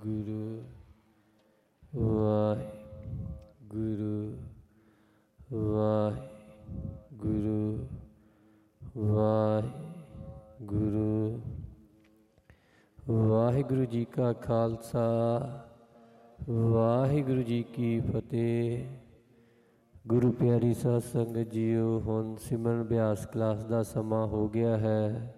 ਗੁਰੂ ਵਾਹਿਗੁਰੂ ਵਾਹਿਗੁਰੂ ਵਾਹਿਗੁਰੂ। ਵਾਹਿਗੁਰੂ ਜੀ ਕਾ ਖਾਲਸਾ ਵਾਹਿਗੁਰੂ ਜੀ ਕੀ ਫਤਿਹ। ਗੁਰੂ ਪਿਆਰੀ ਸਾਧ ਸੰਗਤ ਜੀਓ, ਹੁਣ ਸਿਮਰਨ ਅਭਿਆਸ ਕਲਾਸ ਦਾ ਸਮਾਂ ਹੋ ਗਿਆ ਹੈ।